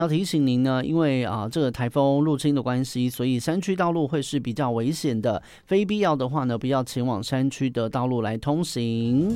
要提醒您呢，因为这个台风入侵的关系，所以山区道路会是比较危险的，非必要的话呢，不要前往山区的道路来通行。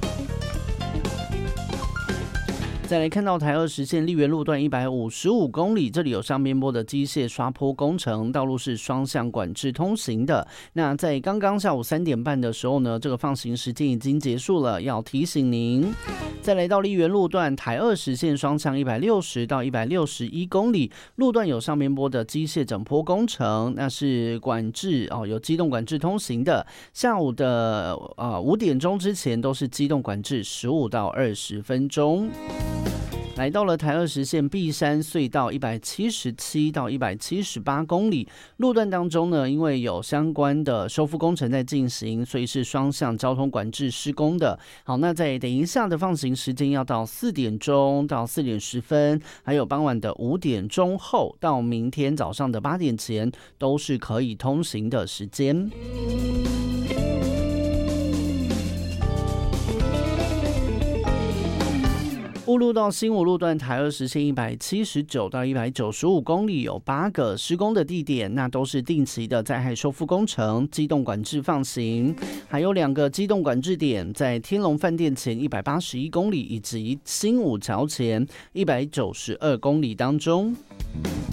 再来看到台20线丽园路段155公里，这里有上边坡的机械刷坡工程，道路是双向管制通行的。那在刚刚下午3点半的时候呢，这个放行时间已经结束了，要提醒您。再来到丽园路段台20线双向160到161公里，路段有上边坡的机械整坡工程，那是管制有机动管制通行的。下午的5点钟之前都是机动管制15到20分钟。来到了台20线碧山隧道177到178公里，路段当中呢，因为有相关的修复工程在进行，所以是双向交通管制施工的。好，那在等一下的放行时间要到4点钟到4点10分，还有傍晚的5点钟后到明天早上的8点前，都是可以通行的时间。乌路到新武路段台20线179到195公里，有8个施工的地点，那都是定期的灾害修复工程，机动管制放行。还有2个机动管制点，在天龙饭店前181公里，以及新武桥前192公里当中。